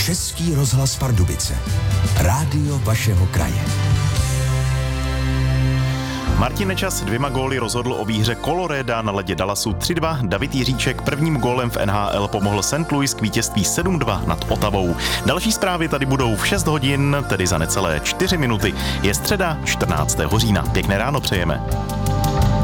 Český rozhlas Pardubice. Rádio vašeho kraje. Martin Nečas 2 góly rozhodl o výhře Coloreda na ledě Dallasu 3-2. David Jiříček prvním gólem v NHL pomohl St. Louis k vítězství 7-2 nad Ottawou. Další zprávy tady budou v 6 hodin, tedy za necelé 4 minuty. Je středa 14. října. Pěkné ráno přejeme.